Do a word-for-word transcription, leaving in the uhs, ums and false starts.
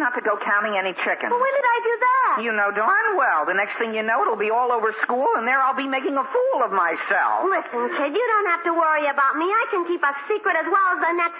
not to go counting any chickens. Well, when did I do that? You know darn well. The next thing you know, it'll be all over school, and there I'll be making a fool of myself. Listen, kid, you don't have to worry about me. I can keep a secret as well as the next